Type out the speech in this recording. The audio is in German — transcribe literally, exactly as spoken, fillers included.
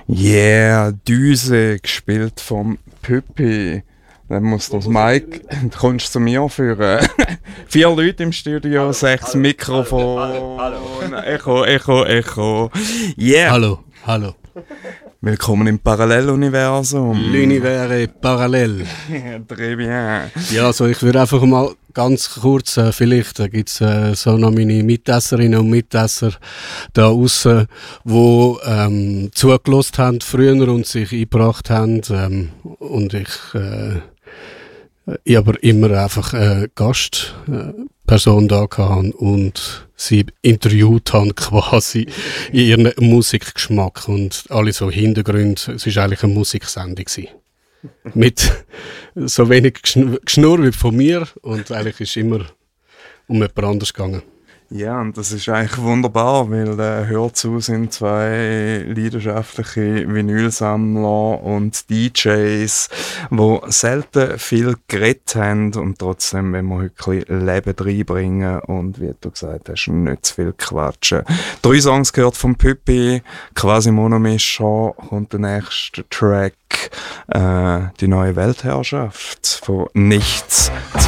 Yeah, Düse, gespielt vom Püppi. Dann muss das Mike, dann kommst du zu mir für äh, vier Leute im Studio, hallo, sechs hallo, Mikrofon, hallo, hallo, hallo. Echo, Echo, Echo. Yeah. Hallo, hallo. Willkommen im Paralleluniversum. L'univers parallel. Très bien. Ja, also ich würde einfach mal ganz kurz, äh, vielleicht äh, gibt es äh, so noch meine Mitesserinnen und Mitesser da aussen, die ähm, zugelassen haben früher und sich eingebracht haben. Ähm, und ich, äh, ich aber immer einfach eine Gastperson da hatte und sie interviewt habe quasi in ihrem Musikgeschmack und alle so Hintergründe. Es war eigentlich eine Musiksendung gewesen. Mit so wenig Geschnurr wie von mir und eigentlich ist immer um jemand anderes gegangen. Ja, und das ist eigentlich wunderbar, weil äh, «Hör zu» sind zwei leidenschaftliche Vinylsammler und D Js, die selten viel geredet haben und trotzdem, wenn wir heute ein bisschen Leben reinbringen und wie du gesagt hast, nicht zu viel quatschen. Drei Songs gehört vom Püppi, quasi Monomischer, kommt der nächste Track, äh, die neue Weltherrschaft von Nichts.